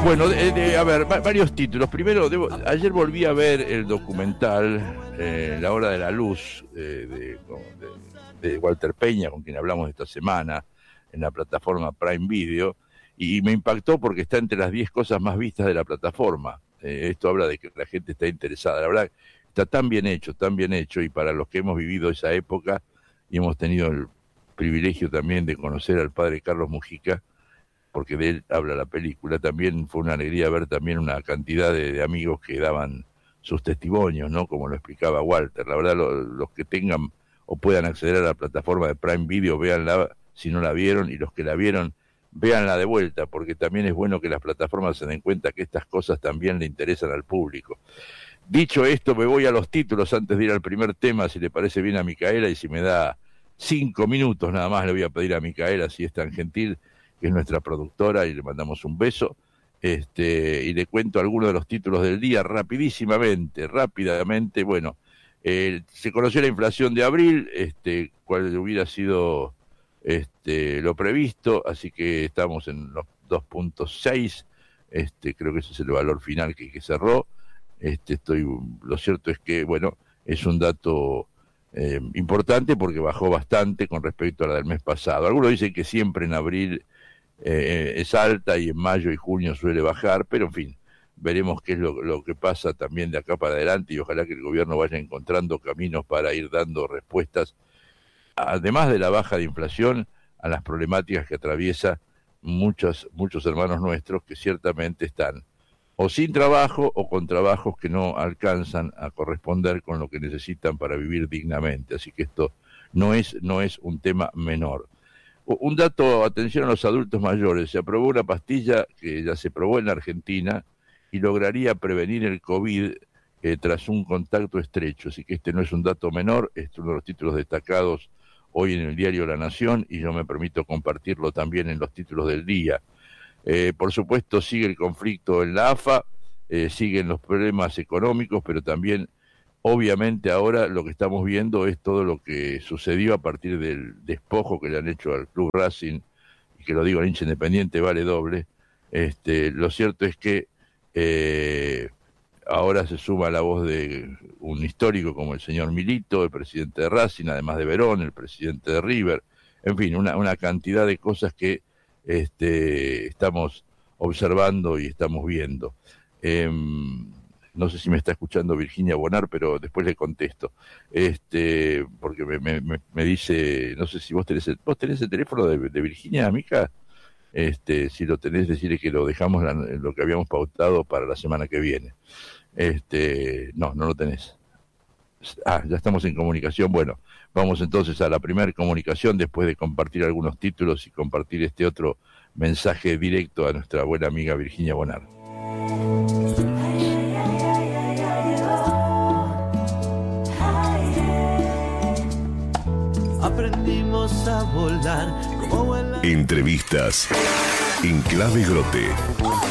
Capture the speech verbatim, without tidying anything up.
Bueno, de, de, a ver, va, varios títulos. Primero, debo, ayer volví a ver el documental eh, La Hora de la Luz eh, de, de, de Walter Peña, con quien hablamos esta semana en la plataforma Prime Video, y me impactó porque está entre las diez cosas más vistas de la plataforma. Eh, esto habla de que la gente está interesada. La verdad, está tan bien hecho, tan bien hecho, y para los que hemos vivido esa época y hemos tenido el privilegio también de conocer al padre Carlos Mujica, porque de él habla la película, también fue una alegría ver también una cantidad de, de amigos que daban sus testimonios, ¿no? Como lo explicaba Walter. La verdad, lo, los que tengan o puedan acceder a la plataforma de Prime Video, véanla si no la vieron, y los que la vieron, véanla de vuelta, porque también es bueno que las plataformas se den cuenta que estas cosas también le interesan al público. Dicho esto, me voy a los títulos antes de ir al primer tema, si le parece bien a Micaela, y si me da cinco minutos nada más le voy a pedir a Micaela, si es tan gentil, que es nuestra productora, y le mandamos un beso, este, y le cuento algunos de los títulos del día rapidísimamente, rápidamente. Bueno, eh, se conoció la inflación de abril, este, cuál hubiera sido este, lo previsto, así que estamos en los dos punto seis, este, creo que ese es el valor final que, que cerró. Este, estoy, lo cierto es que, bueno, es un dato eh, importante porque bajó bastante con respecto a la del mes pasado. Algunos dicen que siempre en abril Eh, es alta y en mayo y junio suele bajar, pero en fin, veremos qué es lo, lo que pasa también de acá para adelante, y ojalá que el gobierno vaya encontrando caminos para ir dando respuestas, además de la baja de inflación, a las problemáticas que atraviesa muchos, muchos hermanos nuestros que ciertamente están o sin trabajo o con trabajos que no alcanzan a corresponder con lo que necesitan para vivir dignamente. Así que esto no es, no es un tema menor. Un dato, atención a los adultos mayores, se aprobó una pastilla que ya se probó en la Argentina y lograría prevenir el COVID eh, tras un contacto estrecho, así que este no es un dato menor, es uno de los títulos destacados hoy en el diario La Nación, y yo me permito compartirlo también en los títulos del día. Eh, por supuesto sigue el conflicto en la A F A, eh, siguen los problemas económicos, pero también obviamente ahora lo que estamos viendo es todo lo que sucedió a partir del despojo que le han hecho al Club Racing, y que lo digo al hincha independiente vale doble. Este, lo cierto es que eh, ahora se suma la voz de un histórico como el señor Milito, el presidente de Racing, además de Verón, el presidente de River, en fin, una, una cantidad de cosas que este, estamos observando y estamos viendo. Eh, No sé si me está escuchando Virginia Bonar, pero después le contesto. Este, porque me, me, me dice, no sé si vos tenés el, vos tenés el teléfono de, de Virginia, amiga. Este, si lo tenés, decirle que lo dejamos la, lo que habíamos pautado para la semana que viene. Este, no, no lo tenés. Ah, ya estamos en comunicación. Bueno, vamos entonces a la primera comunicación después de compartir algunos títulos y compartir este otro mensaje directo a nuestra buena amiga Virginia Bonar. Aprendimos a volar como vuelan. Entrevistas en Clave Grote.